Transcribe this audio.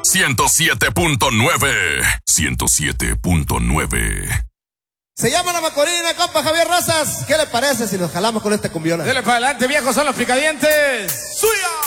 107.9. 107.9. Se llama La Macorina, compa Javier Razas. ¿Qué le parece si nos jalamos con esta cumbiona? Dele para adelante, viejos, son los picadientes. ¡Suya!